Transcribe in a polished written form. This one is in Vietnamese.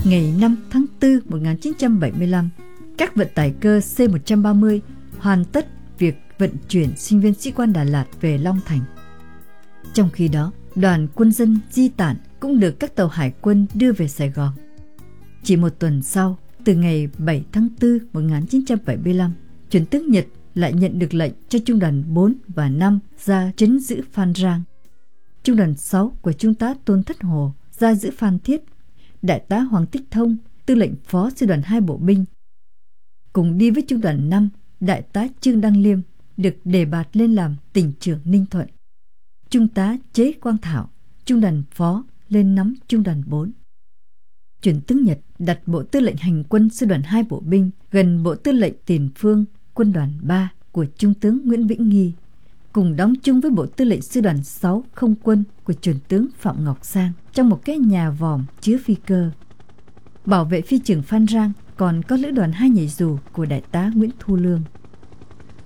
ngày 5 tháng 4 1975, các vận tải cơ C-130 hoàn tất việc vận chuyển sinh viên sĩ quan Đà Lạt về Long Thành. Trong khi đó, đoàn quân dân di tản cũng được các tàu hải quân đưa về Sài Gòn. Chỉ một tuần sau, từ ngày 7 tháng 4 1975, chuẩn tướng Nhật lại nhận được lệnh cho trung đoàn 4 và 5 ra trấn giữ Phan Rang. Trung đoàn 6 của Trung tá Tôn Thất Hồ ra giữ Phan Thiết. Đại tá Hoàng Tích Thông, tư lệnh phó sư đoàn 2 bộ binh, cùng đi với trung đoàn 5, đại tá Trương Đăng Liêm được đề bạt lên làm tỉnh trưởng Ninh Thuận. Trung tá Chế Quang Thảo, trung đoàn phó, lên nắm trung đoàn 4. Chuẩn tướng Nhật đặt bộ tư lệnh hành quân sư đoàn 2 bộ binh gần bộ tư lệnh tiền phương quân đoàn 3 của trung tướng Nguyễn Vĩnh Nghi, cùng đóng chung với bộ tư lệnh sư đoàn 6 không quân của chuẩn tướng Phạm Ngọc Sang trong một cái nhà vòm chứa phi cơ. Bảo vệ phi trường Phan Rang còn có lữ đoàn 2 nhảy dù của đại tá Nguyễn Thu Lương.